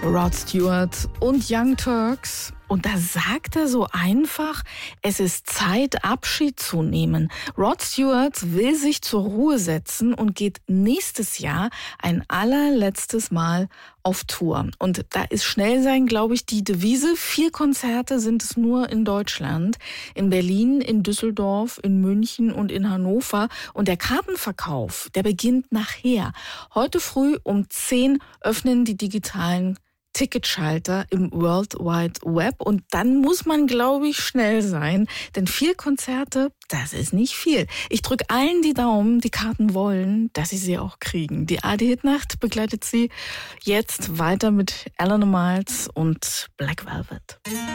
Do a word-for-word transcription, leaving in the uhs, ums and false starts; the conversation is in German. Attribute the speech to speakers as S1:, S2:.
S1: Rod Stewart und Young Turks. Und da sagt er so einfach, es ist Zeit, Abschied zu nehmen. Rod Stewart will sich zur Ruhe setzen und geht nächstes Jahr ein allerletztes Mal auf Tour. Und da ist schnell sein, glaube ich, die Devise. Vier Konzerte sind es nur in Deutschland. In Berlin, in Düsseldorf, in München und in Hannover. Und der Kartenverkauf, der beginnt nachher. Heute früh um zehn öffnen die digitalen Ticketschalter im World Wide Web und dann muss man, glaube ich, schnell sein, denn vier Konzerte, das ist nicht viel. Ich drücke allen die Daumen, die Karten wollen, dass sie sie auch kriegen. Die A D-Hit Nacht begleitet sie jetzt weiter mit Alan Miles und Black Velvet.